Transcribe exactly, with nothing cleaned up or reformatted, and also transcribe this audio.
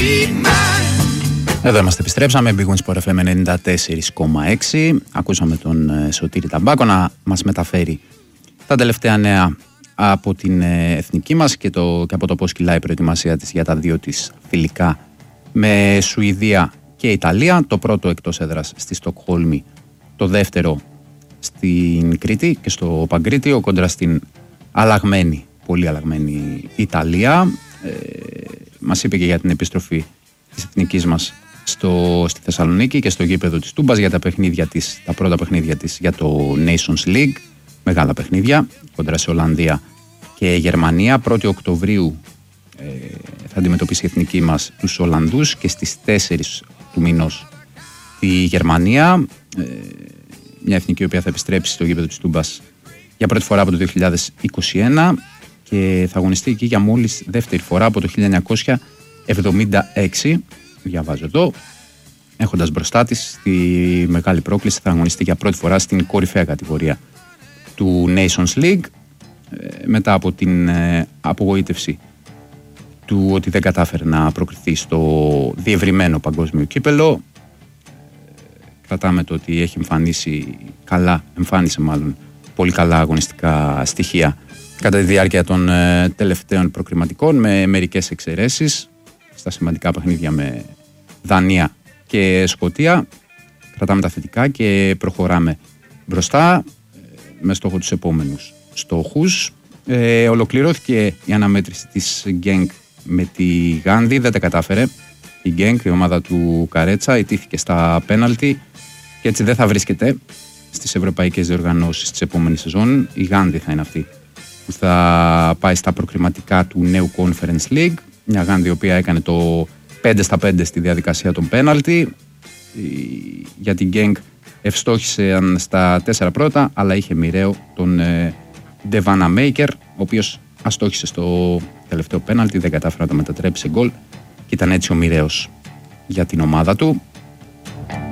Εδώ είμαστε, επιστρέψαμε. Big Wins Sport εφ εμ ενενήντα τέσσερα κόμμα έξι. Ακούσαμε τον Σωτήρη Ταμπάκο να μας μεταφέρει τα τελευταία νέα από την εθνική μας και, το, και από το πώς κυλάει η προετοιμασία της για τα δύο της φιλικά με Σουηδία και Ιταλία. Το πρώτο εκτός έδρας στη Στοκχόλμη, το δεύτερο στην Κρήτη και στο Παγκρίτιο, κόντρα στην αλλαγμένη, πολύ αλλαγμένη Ιταλία. Ε, μας είπε και για την επιστροφή της εθνικής μας στο, στη Θεσσαλονίκη και στο γήπεδο της Τούμπας για τα παιχνίδια της, τα πρώτα παιχνίδια της για το Nations League. Μεγάλα παιχνίδια, κόντρα σε Ολλανδία και Γερμανία. πρώτη Οκτωβρίου ε, θα αντιμετωπίσει η εθνική μας τους Ολλανδούς και στις τέσσερις του μηνός τη Γερμανία. Ε, μια εθνική η οποία θα επιστρέψει στο γήπεδο της Τούμπας για πρώτη φορά από το δύο χιλιάδες είκοσι ένα και θα αγωνιστεί εκεί για μόλις δεύτερη φορά από το χίλια εννιακόσια εβδομήντα έξι. Διαβάζω εδώ. Έχοντας μπροστά της τη μεγάλη πρόκληση, θα αγωνιστεί για πρώτη φορά στην κορυφαία κατηγορία του Nations League, μετά από την απογοήτευση του ότι δεν κατάφερε να προκριθεί στο διευρυμένο παγκόσμιο κύπελο. Κρατάμε το ότι έχει εμφανίσει καλά, εμφάνισε μάλλον πολύ καλά αγωνιστικά στοιχεία κατά τη διάρκεια των τελευταίων προκριματικών, με μερικές εξαιρέσεις στα σημαντικά παιχνίδια με Δανία και Σκωτία. Κρατάμε τα θετικά και προχωράμε μπροστά με στόχο τους επόμενους στόχους. Ε, ολοκληρώθηκε η αναμέτρηση της Γκένκ με τη Γάνδη, δεν τα κατάφερε η Γκένκ, η ομάδα του Καρέτσα, ιτήθηκε στα πέναλτι και έτσι δεν θα βρίσκεται στις ευρωπαϊκές διοργανώσεις της επόμενης σεζόν. Η Γάνδη θα είναι αυτή που θα πάει στα προκριματικά του νέου Conference League, μια Γάνδη η οποία έκανε το πέντε στα πέντε στη διαδικασία των πέναλτι. Για την Γκένκ ευστόχησε στα τέσσερα πρώτα, αλλά είχε μοιραίο τον Ντεβάνα Μέικερ, ο οποίος αστόχησε στο τελευταίο πέναλτι, δεν κατάφερε να το μετατρέψει σε γκολ και ήταν έτσι ο μοιραίος για την ομάδα του.